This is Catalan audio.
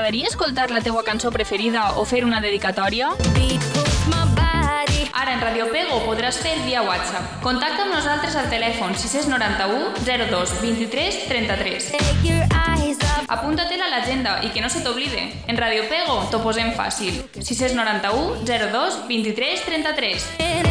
T'agradaria escoltar la teua cançó preferida o fer una dedicatòria? Ara en Radio Pego podràs fer via WhatsApp. Contacta amb nosaltres al telèfon 691 02 23 33. Apunta-te-la a l'agenda i que no se t'oblide. En Radio Pego t'ho posem fàcil. 691 02 23 33.